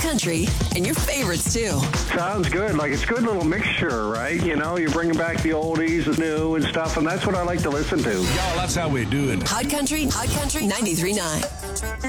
country, and your favorites, too. Sounds good. Like, it's a good little mixture, right? You know, you're bringing back the oldies, the new and stuff, and that's what I like to listen to. Y'all, that's how we do it. Hot Country 93.9.